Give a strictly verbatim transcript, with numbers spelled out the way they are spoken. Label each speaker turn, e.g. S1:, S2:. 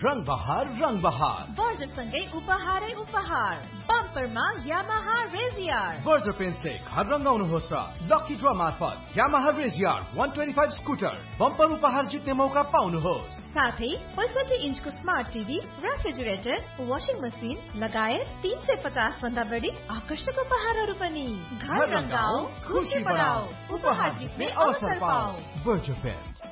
S1: रंग बहार रंग बहार
S2: बर्जर सँगै उपहारै उपहार बम्परमा यामाहा रेजियर
S1: बर्जर पेन्सले घर रंगाउनुहोस् र लकी ड्र मार्फत Yamaha रेजियर one twenty-five scooter bumper उपहार जित्ने मौका पाउनुहोस्।
S2: साथै पैंसठी इन्चको smart TV, refrigerator, washing machine लगायत तीन सय पचास भन्दा बढी आकर्षक उपहारहरू पनि। घर रंगाऊ, खुशी बढाऊ, उपहार जित्ने अवसर पाऊ।
S1: Berger pens.